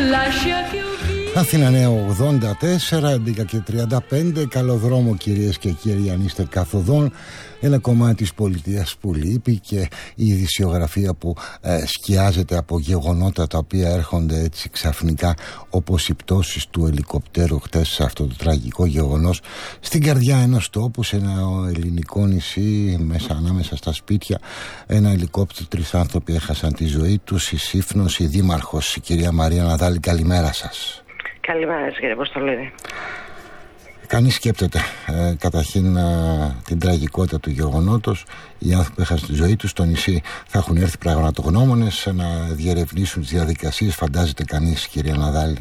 Αθήνα Νέο 84, 11:35. Καλό δρόμο κυρίες και κύριοι, αν είστε καθοδόν. Ένα κομμάτι της πολιτείας που λείπει και η ειδησιογραφία που σκιάζεται από γεγονότα τα οποία έρχονται έτσι ξαφνικά, όπως οι πτώσεις του ελικοπτέρου χτες σε αυτό το τραγικό γεγονός στην καρδιά ενός τόπου, σε ένα ελληνικό νησί, ανάμεσα στα σπίτια. Ένα ελικόπτερο, 3 άνθρωποι έχασαν τη ζωή τους. Η Σύφνος, η δήμαρχος, η κυρία Μαρία Ναδάλη, καλημέρα σας. Καλημέρα σας κύριε Αποστολίδη. Κανείς σκέπτεται καταρχήν την τραγικότητα του γεγονότος. Οι άνθρωποι που έχασαν τη ζωή τους στο νησί θα έχουν έρθει πραγματογνώμονες να διερευνήσουν τις διαδικασίες, φαντάζεται κανείς, κυρία Ναδάλη?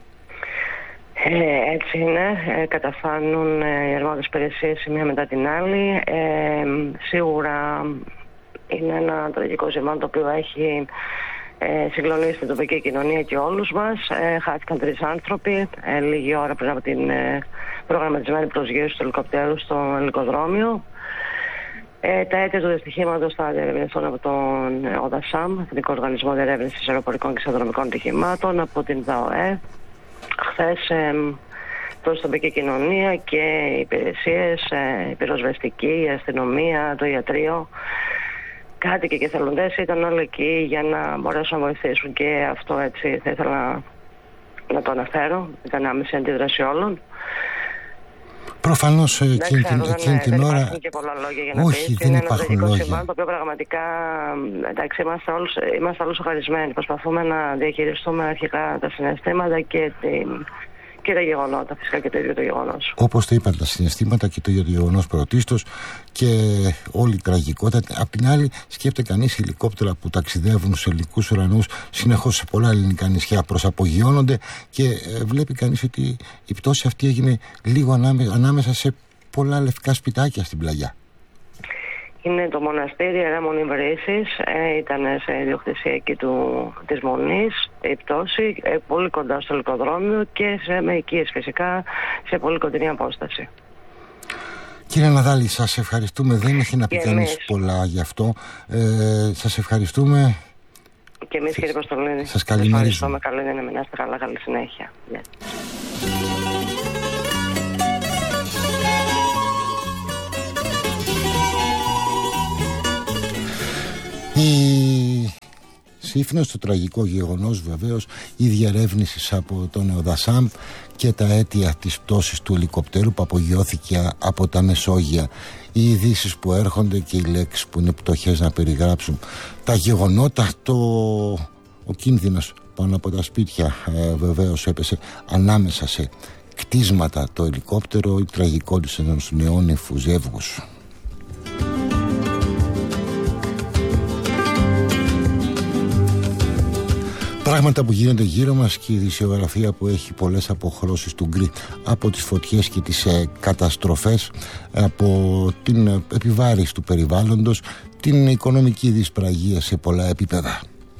Έτσι είναι. Καταφάνουν οι αρμόδιες υπηρεσίες η μία μετά την άλλη. Σίγουρα είναι ένα τραγικό ζημά το οποίο έχει συγκλονίσει την τοπική κοινωνία και όλους μας. Χάθηκαν 3 άνθρωποι λίγη ώρα πριν από την προγραμματισμένη προσγείωση του ελικοπτέρου στο ελικοδρόμιο. Τα αίτια του δυστυχήματος θα διερευνηθούν από τον ΟΔΑΣΑΜ, Εθνικό Οργανισμό Διερεύνησης Αεροπορικών και Συνδρομικών Ατυχημάτων, από την ΔΑΟΕ. Χθες τόσο η τοπική κοινωνία και οι υπηρεσίες, η πυροσβεστική, η αστυνομία, το ιατρείο, κάτοικοι και θελοντές ήταν όλοι εκεί για να μπορέσουν να βοηθήσουν, και αυτό έτσι θα ήθελα να το αναφέρω. Ήταν άμεση αντίδραση όλων. Προφανώς εκείνη την ώρα. Δεν υπάρχουν και πολλά λόγια για να όχι, πεις. δεν είναι υπάρχουν ένα λόγια. συμβάν το οποίο πραγματικά, εντάξει, είμαστε όλους σοκαρισμένοι. Προσπαθούμε να διαχειριστούμε αρχικά τα συναισθήματα και τα γεγονότα, φυσικά και το ίδιο το γεγονός. Όπως το είπαν, τα συναισθήματα και το ίδιο το γεγονός πρωτίστως και όλη η τραγικότητα. Απ' την άλλη, σκέφτεται κανείς ελικόπτερα που ταξιδεύουν σε ελληνικούς ουρανούς συνεχώς σε πολλά ελληνικά νησιά, προσαπογειώνονται, και βλέπει κανείς ότι η πτώση αυτή έγινε λίγο ανάμεσα σε πολλά λευκά σπιτάκια στην πλαγιά. Είναι το μοναστήρι Ιερά Μονή Βρύσσης, ήταν σε ιδιοκτησία εκεί της Μονής η πτώση, πολύ κοντά στο ελικοδρόμιο και με οικίες φυσικά, σε πολύ κοντινή απόσταση. Κύριε Ναδάλη, σας ευχαριστούμε. Δεν έχει να πει κανείς πολλά γι' αυτό. Σας ευχαριστούμε. Και εμείς κύριε Αποστολίδη. Σας καλημερίζουμε. Καλή δύναμη, να είστε καλά, καλή συνέχεια. Η Σύφνος, το τραγικό γεγονός βεβαίως, η διερεύνηση από τον ΟΔΑΣΑΜ και τα αίτια της πτώσης του ελικοπτέρου που απογειώθηκε από τα Μεσόγεια, οι ειδήσεις που έρχονται και οι λέξεις που είναι πτωχές να περιγράψουν τα γεγονότα, ο κίνδυνος πάνω από τα σπίτια βεβαίως έπεσε ανάμεσα σε κτίσματα το ελικόπτερο, η τραγικότητα ενός νεόνυφου ζεύγους. Πράγματα που γίνονται γύρω μας και η ειδησιογραφία που έχει πολλές αποχρώσεις του γκρι, από τις φωτιές και τις καταστροφές, από την επιβάρηση του περιβάλλοντος, την οικονομική δυσπραγία σε πολλά επίπεδα.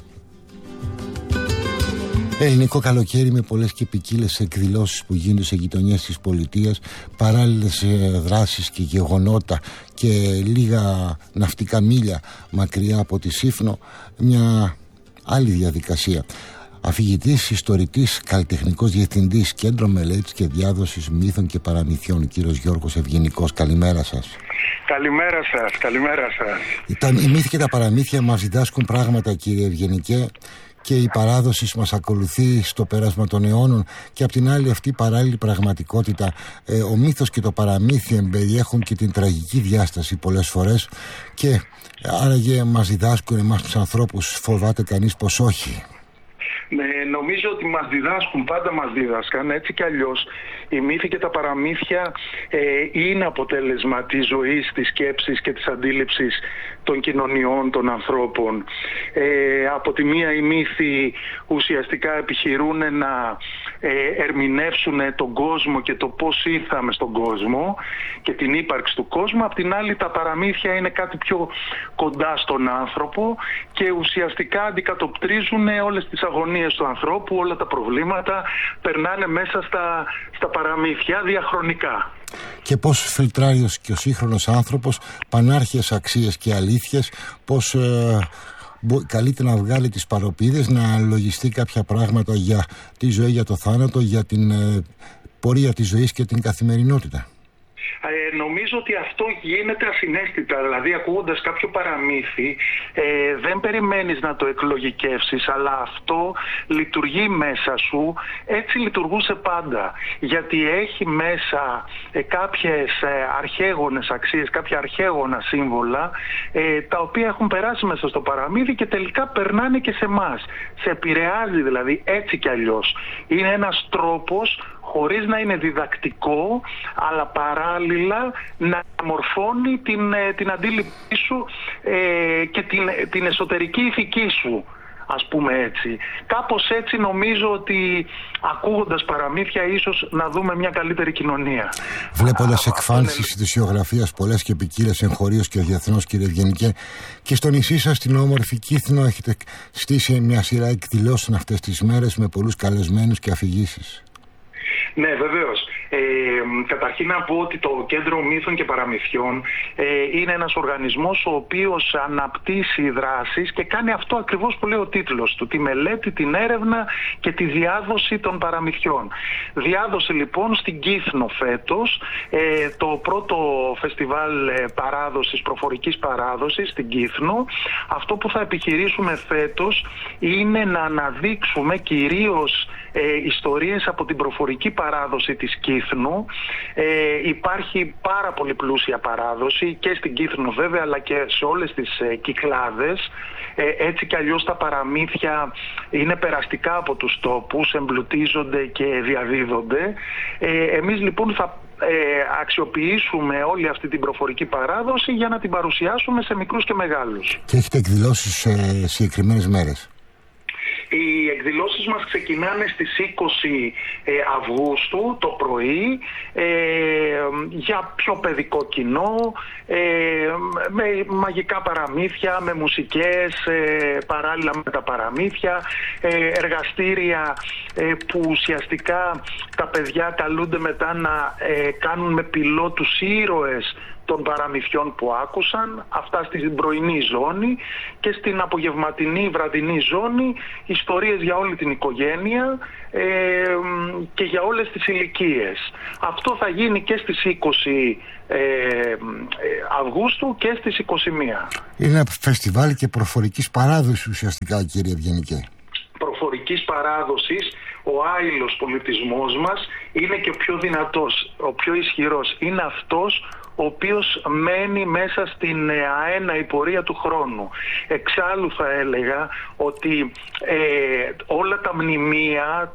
Ελληνικό καλοκαίρι με πολλές και ποικίλες εκδηλώσεις που γίνονται σε γειτονιές της πολιτείας, παράλληλες δράσεις και γεγονότα και λίγα ναυτικά μίλια μακριά από τη Σύφνο, μια άλλη διαδικασία. Αφηγητής, ιστορητής, καλλιτεχνικός διευθυντής, Κέντρο Μελέτης και Διάδοσης Μύθων και Παραμυθιών, κύριος Γιώργος Ευγενικός. Καλημέρα σας. Καλημέρα σας, καλημέρα σας. Οι μύθοι και τα παραμύθια μας διδάσκουν πράγματα, κύριε Ευγενικέ, και η παράδοση μας ακολουθεί στο πέρασμα των αιώνων, και απ' την άλλη αυτή η παράλληλη πραγματικότητα, ο μύθος και το παραμύθι εμπεριέχουν και την τραγική διάσταση πολλές φορές, και άραγε μας διδάσκουν εμάς τους ανθρώπους? Φοβάται κανείς πως όχι? Νομίζω ότι μας διδάσκουν, πάντα μας δίδασκαν, έτσι κι αλλιώς. Οι μύθοι και τα παραμύθια είναι αποτέλεσμα της ζωής, της σκέψης και της αντίληψης των κοινωνιών, των ανθρώπων. Από τη μία οι μύθοι ουσιαστικά επιχειρούν να ερμηνεύσουν τον κόσμο και το πώς ήρθαμε στον κόσμο και την ύπαρξη του κόσμου. Απ' την άλλη τα παραμύθια είναι κάτι πιο κοντά στον άνθρωπο και ουσιαστικά αντικατοπτρίζουν όλες τις αγωνίες του ανθρώπου, όλα τα προβλήματα περνάνε μέσα στα παραμύθια διαχρονικά. Και πώς φιλτράρει και ο σύγχρονος άνθρωπος πανάρχιες αξίες και αλήθειες, πώς καλείται να βγάλει τις παροπίδες, να λογιστεί κάποια πράγματα για τη ζωή, για το θάνατο, για την πορεία της ζωής και την καθημερινότητα. Νομίζω ότι αυτό γίνεται ασυναίσθητα, δηλαδή ακούγοντας κάποιο παραμύθι δεν περιμένεις να το εκλογικεύσεις, αλλά αυτό λειτουργεί μέσα σου, έτσι λειτουργούσε πάντα, γιατί έχει μέσα κάποιες αρχαίγονες αξίες, κάποια αρχαίγωνα σύμβολα τα οποία έχουν περάσει μέσα στο παραμύθι και τελικά περνάνε και σε εμάς, σε επηρεάζει δηλαδή έτσι κι αλλιώς. Είναι ένας τρόπος, χωρίς να είναι διδακτικό, αλλά παράλληλα να μορφώνει την αντίληψή σου και την εσωτερική ηθική σου, ας πούμε έτσι. Κάπως έτσι νομίζω ότι ακούγοντας παραμύθια ίσως να δούμε μια καλύτερη κοινωνία. Βλέποντας εκφάνσεις ειδησιογραφίας πολλές και ποικίλες εγχωρίως και διεθνώς, κύριε Ευγενικέ, και στο νησί σας στην όμορφη Κύθνο έχετε στήσει μια σειρά εκδηλώσεων αυτές τις μέρες με πολλούς καλεσμένους και αφηγήσεις. Ναι, βεβαίως. Καταρχήν να πω ότι το Κέντρο Μύθων και Παραμυθιών είναι ένας οργανισμός ο οποίος αναπτύσσει δράσεις και κάνει αυτό ακριβώς που λέει ο τίτλος του, τη μελέτη, την έρευνα και τη διάδοση των παραμυθιών. Διάδοση λοιπόν στην Κύθνο φέτος, το πρώτο φεστιβάλ παράδοσης, προφορικής παράδοσης στην Κύθνο. Αυτό που θα επιχειρήσουμε φέτος είναι να αναδείξουμε κυρίως ιστορίες από την προφορική παράδοση της Κύθνου. Υπάρχει πάρα πολύ πλούσια παράδοση και στην Κύθνο βέβαια, αλλά και σε όλες τις Κυκλάδες. Έτσι κι αλλιώς τα παραμύθια είναι περαστικά από τους τόπους, εμπλουτίζονται και διαδίδονται. Εμείς λοιπόν θα αξιοποιήσουμε όλη αυτή την προφορική παράδοση για να την παρουσιάσουμε σε μικρούς και μεγάλους. Και έχετε εκδηλώσεις σε συγκεκριμένες μέρες? Οι εκδηλώσεις μας ξεκινάνε στις 20 Αυγούστου το πρωί για πιο παιδικό κοινό, με μαγικά παραμύθια, με μουσικές παράλληλα με τα παραμύθια, εργαστήρια που ουσιαστικά τα παιδιά καλούνται μετά να κάνουν με πυλό τους ήρωες των παραμυθιών που άκουσαν, αυτά στην πρωινή ζώνη, και στην απογευματινή βραδινή ζώνη ιστορίες για όλη την οικογένεια και για όλες τις ηλικίες. Αυτό θα γίνει και στις 20 Αυγούστου και στις 21. Είναι ένα φεστιβάλ και προφορικής παράδοσης ουσιαστικά, κύριε Ευγενικέ. Προφορικής παράδοσης. Ο άειλος πολιτισμός μας είναι και ο πιο δυνατός, ο πιο ισχυρός. Είναι αυτός ο οποίος μένει μέσα στην αέναη πορεία του χρόνου. Εξάλλου θα έλεγα ότι όλα τα μνημεία,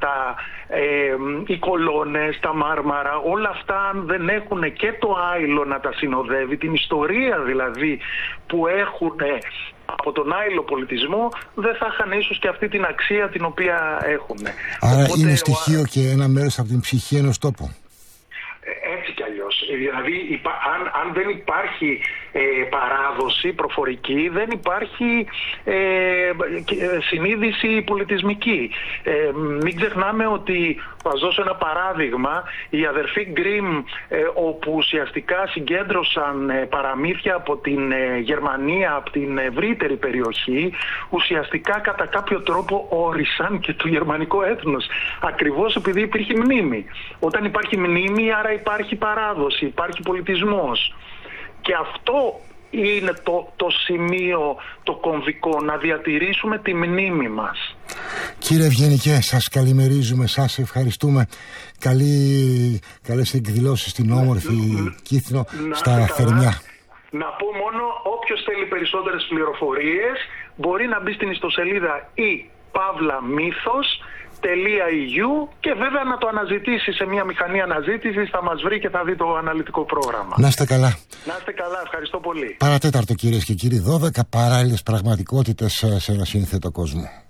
οι κολόνες, τα μάρμαρα, όλα αυτά αν δεν έχουν και το άειλο να τα συνοδεύει, την ιστορία δηλαδή που έχουν από τον άειλο πολιτισμό, δεν θα είχαν ίσως και αυτή την αξία την οποία έχουν. Άρα οπότε, είναι στοιχείο και ένα μέρος από την ψυχή ενός τόπου. Έτσι κι αλλιώς. Δηλαδή αν δεν υπάρχει παράδοση προφορική, δεν υπάρχει συνείδηση πολιτισμική. Μην ξεχνάμε ότι, θα δώσω ένα παράδειγμα, οι αδερφοί Γκριμ, όπου ουσιαστικά συγκέντρωσαν παραμύθια από την Γερμανία, από την ευρύτερη περιοχή, ουσιαστικά κατά κάποιο τρόπο όρισαν και το γερμανικό έθνος, ακριβώς επειδή υπήρχε μνήμη. Όταν υπάρχει μνήμη, άρα υπάρχει παράδοση, υπάρχει πολιτισμός. Και αυτό είναι το σημείο το κομβικό, να διατηρήσουμε τη μνήμη μας. Κύριε Ευγενικέ, σας καλημερίζουμε, σας ευχαριστούμε. Καλές εκδηλώσεις στην όμορφη Κύθνο στα Θερμιά. Να πω μόνο, όποιος θέλει περισσότερες πληροφορίες μπορεί να μπει στην ιστοσελίδα pavlamythos.eu και βέβαια να το αναζητήσει σε μια μηχανή αναζήτησης, θα μας βρει και θα δει το αναλυτικό πρόγραμμα. Να είστε καλά. Να είστε καλά, ευχαριστώ πολύ. Παρατέταρτο, κυρίες και κύριοι, 12 παράλληλες πραγματικότητες σε ένα σύνθετο κόσμο.